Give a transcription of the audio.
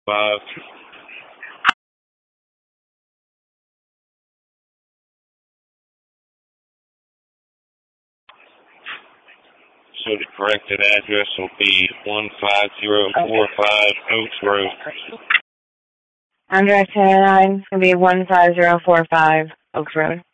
5. So the corrected address will be 15045 Oaks Road. I'm Direct 1009. It's going to be 15045 Oaks Road.